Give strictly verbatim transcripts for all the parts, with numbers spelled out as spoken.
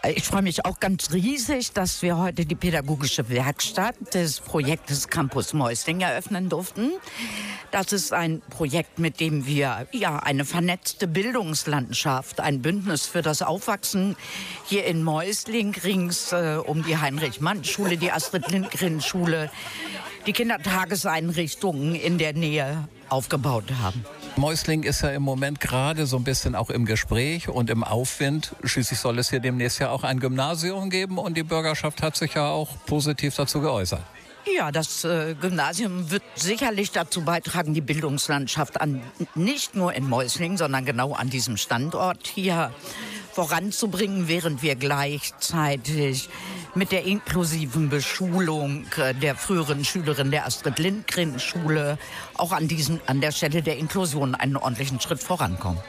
Ich freue mich auch ganz riesig, dass wir heute die pädagogische Werkstatt des Projektes Campus Meusling eröffnen durften. Das ist ein Projekt, mit dem wir ja eine vernetzte Bildungslandschaft, ein Bündnis für das Aufwachsen hier in Meusling, rings äh, um die Heinrich-Mann-Schule, die Astrid-Lindgren-Schule, die Kindertageseinrichtungen in der Nähe aufgebaut haben. Meusling ist ja im Moment gerade so ein bisschen auch im Gespräch und im Aufwind. Schließlich soll es hier demnächst ja auch ein Gymnasium geben und die Bürgerschaft hat sich ja auch positiv dazu geäußert. Ja, das äh, Gymnasium wird sicherlich dazu beitragen, die Bildungslandschaft an, nicht nur in Meusling, sondern genau an diesem Standort hier voranzubringen, während wir gleichzeitig mit der inklusiven Beschulung der früheren Schülerin der Astrid-Lindgren-Schule auch an, diesen, an der Stelle der Inklusion einen ordentlichen Schritt vorankommen.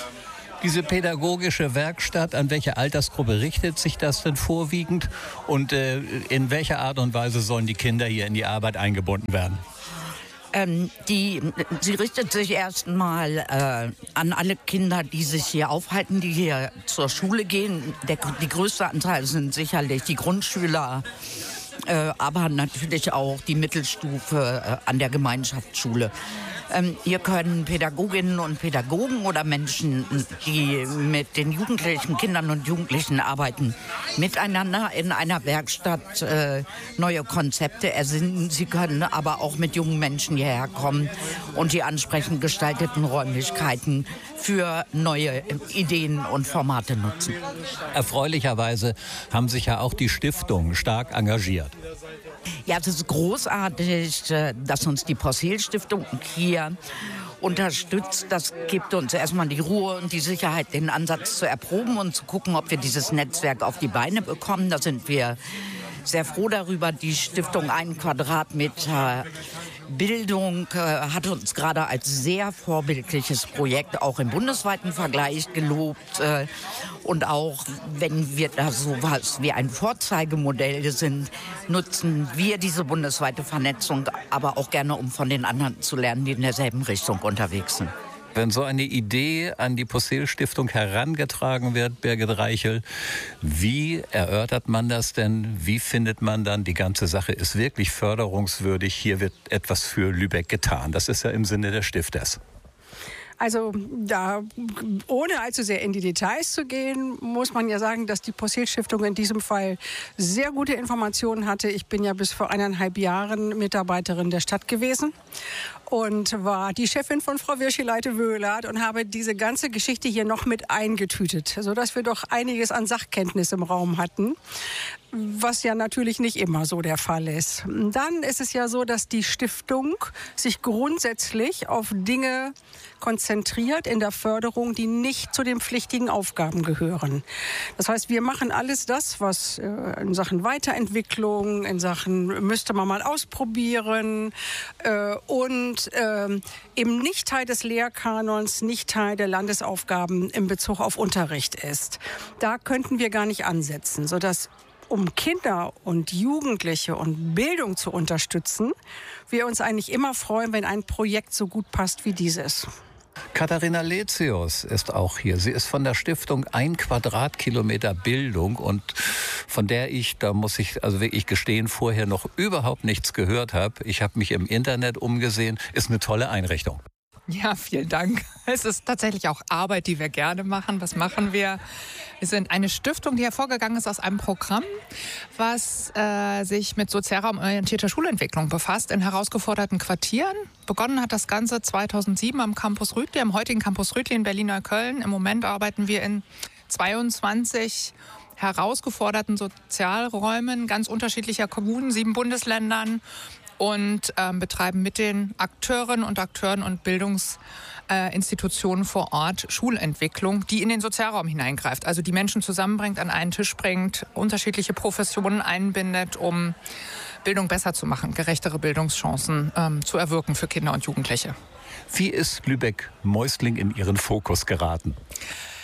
Diese pädagogische Werkstatt, an welche Altersgruppe richtet sich das denn vorwiegend und äh, in welcher Art und Weise sollen die Kinder hier in die Arbeit eingebunden werden? Ähm, die, sie richtet sich erstmal äh, an alle Kinder, die sich hier aufhalten, die hier zur Schule gehen. Der, die größte Anteil sind sicherlich die Grundschüler, äh, aber natürlich auch die Mittelstufe äh, an der Gemeinschaftsschule. Ähm, hier können Pädagoginnen und Pädagogen oder Menschen, die mit den Jugendlichen, Kindern und Jugendlichen arbeiten, miteinander in einer Werkstatt äh, neue Konzepte ersinnen. Sie können aber auch mit jungen Menschen hierher kommen und die ansprechend gestalteten Räumlichkeiten für neue Ideen und Formate nutzen. Erfreulicherweise haben sich ja auch die Stiftungen stark engagiert. Ja, es ist großartig, dass uns die Possehl-Stiftung hier unterstützt. Das gibt uns erstmal die Ruhe und die Sicherheit, den Ansatz zu erproben und zu gucken, ob wir dieses Netzwerk auf die Beine bekommen. Da sind wir sehr froh darüber. Die Stiftung Ein Quadratmeter Bildung äh, hat uns gerade als sehr vorbildliches Projekt auch im bundesweiten Vergleich gelobt. Äh, und auch wenn wir da sowas wie ein Vorzeigemodell sind, nutzen wir diese bundesweite Vernetzung aber auch gerne, um von den anderen zu lernen, die in derselben Richtung unterwegs sind. Wenn so eine Idee an die Possehl-Stiftung herangetragen wird, Birgit Reichel, wie erörtert man das denn? Wie findet man dann, die ganze Sache ist wirklich förderungswürdig, hier wird etwas für Lübeck getan? Das ist ja im Sinne des Stifters. Also da, ohne allzu sehr in die Details zu gehen, muss man ja sagen, dass die Possehl-Stiftung in diesem Fall sehr gute Informationen hatte. Ich bin ja bis vor eineinhalb Jahren Mitarbeiterin der Stadt gewesen und war die Chefin von Frau Virscheleite-Wöhlert und habe diese ganze Geschichte hier noch mit eingetütet, sodass wir doch einiges an Sachkenntnis im Raum hatten, was ja natürlich nicht immer so der Fall ist. Dann ist es ja so, dass die Stiftung sich grundsätzlich auf Dinge konzentriert in der Förderung, die nicht zu den pflichtigen Aufgaben gehören. Das heißt, wir machen alles das, was äh, in Sachen Weiterentwicklung, in Sachen müsste man mal ausprobieren äh, und äh, eben nicht Teil des Lehrkanons, nicht Teil der Landesaufgaben in Bezug auf Unterricht ist. Da könnten wir gar nicht ansetzen, sodass um Kinder und Jugendliche und Bildung zu unterstützen, wir uns eigentlich immer freuen, wenn ein Projekt so gut passt wie dieses. Katharina Lezius ist auch hier. Sie ist von der Stiftung Ein Quadratkilometer Bildung und von der ich, da muss ich also wirklich gestehen, vorher noch überhaupt nichts gehört habe. Ich habe mich im Internet umgesehen. Ist eine tolle Einrichtung. Ja, vielen Dank. Es ist tatsächlich auch Arbeit, die wir gerne machen. Was machen wir? Wir sind eine Stiftung, die hervorgegangen ist aus einem Programm, was äh, sich mit sozialraumorientierter Schulentwicklung befasst in herausgeforderten Quartieren. Begonnen hat das Ganze zweitausendsieben am Campus Rütli, am heutigen Campus Rütli in Berlin-Neukölln. Im Moment arbeiten wir in zweiundzwanzig herausgeforderten Sozialräumen ganz unterschiedlicher Kommunen, sieben Bundesländern, und ähm, betreiben mit den Akteurinnen und Akteuren und Bildungsinstitutionen äh, vor Ort Schulentwicklung, die in den Sozialraum hineingreift. Also die Menschen zusammenbringt, an einen Tisch bringt, unterschiedliche Professionen einbindet, um Bildung besser zu machen, gerechtere Bildungschancen ähm, zu erwirken für Kinder und Jugendliche. Wie ist Lübeck-Meusling in Ihren Fokus geraten?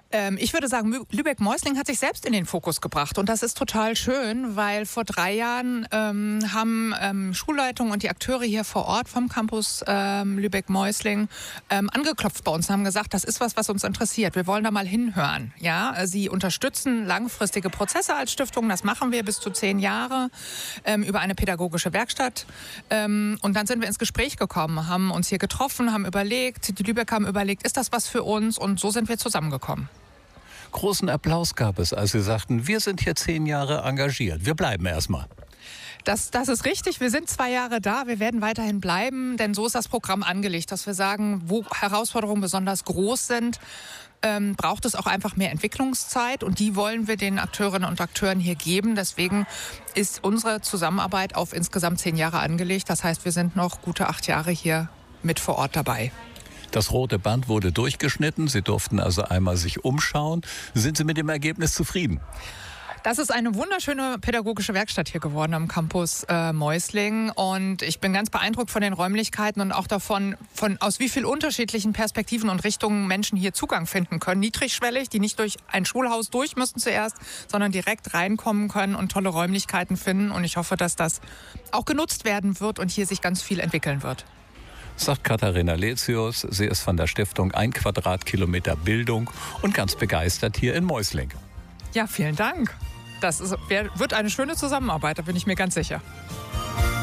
Ähm, ich würde sagen, Lübeck-Mäusling hat sich selbst in den Fokus gebracht. Und das ist total schön, weil vor drei Jahren ähm, haben ähm, Schulleitungen und die Akteure hier vor Ort vom Campus ähm, Lübeck-Mäusling ähm, angeklopft bei uns und haben gesagt, das ist was, was uns interessiert. Wir wollen da mal hinhören. Ja, sie unterstützen langfristige Prozesse als Stiftung. Das machen wir bis zu zehn Jahre ähm, über eine pädagogische Werkstatt. Ähm, und dann sind wir ins Gespräch gekommen, haben uns hier getroffen, haben überlegt, die Lübecker haben überlegt, ist das was für uns? Und so sind wir zusammengekommen. Großen Applaus gab es, als Sie sagten, wir sind hier zehn Jahre engagiert. Wir bleiben erstmal. Das, das ist richtig. Wir sind zwei Jahre da. Wir werden weiterhin bleiben, denn so ist das Programm angelegt, dass wir sagen, wo Herausforderungen besonders groß sind, ähm, braucht es auch einfach mehr Entwicklungszeit. Und die wollen wir den Akteurinnen und Akteuren hier geben. Deswegen ist unsere Zusammenarbeit auf insgesamt zehn Jahre angelegt. Das heißt, wir sind noch gute acht Jahre hier mit vor Ort dabei. Das rote Band wurde durchgeschnitten. Sie durften also einmal sich umschauen. Sind Sie mit dem Ergebnis zufrieden? Das ist eine wunderschöne pädagogische Werkstatt hier geworden am Campus äh, Mäusling. Und ich bin ganz beeindruckt von den Räumlichkeiten und auch davon, von, aus wie vielen unterschiedlichen Perspektiven und Richtungen Menschen hier Zugang finden können. Niedrigschwellig, die nicht durch ein Schulhaus durch müssen zuerst, sondern direkt reinkommen können und tolle Räumlichkeiten finden. Und ich hoffe, dass das auch genutzt werden wird und hier sich ganz viel entwickeln wird. Sagt Katharina Letius. Sie ist von der Stiftung Ein Quadratkilometer Bildung und ganz begeistert hier in Mäusling. Ja, vielen Dank. Das ist, wird eine schöne Zusammenarbeit, da bin ich mir ganz sicher.